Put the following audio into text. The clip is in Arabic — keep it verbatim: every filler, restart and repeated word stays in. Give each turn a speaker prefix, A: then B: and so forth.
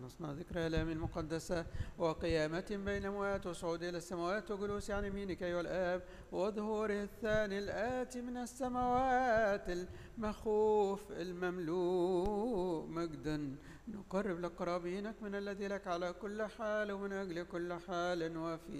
A: نصنع ذكرى الآم المقدسة وقيامة بين أموات وصعود إلى السماوات وجلوس عن يمينك أيها الآب وظهوره الثاني الآتي من السماوات المخوف المملوء مجدا. نقرب لك قرابينك من الذي لك على كل حال ومن أجل كل حال وفي